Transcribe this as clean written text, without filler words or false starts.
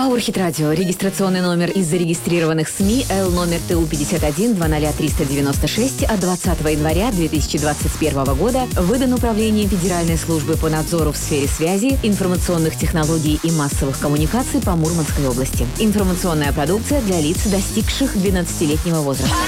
Powerhit Radio. Регистрационный номер из зарегистрированных СМИ Л номер ТУ 51 20396 от 20 января 2021 года выдан Управлением Федеральной службы по надзору в сфере связи, информационных технологий и массовых коммуникаций по Мурманской области. Информационная продукция для лиц, достигших 12-летнего возраста.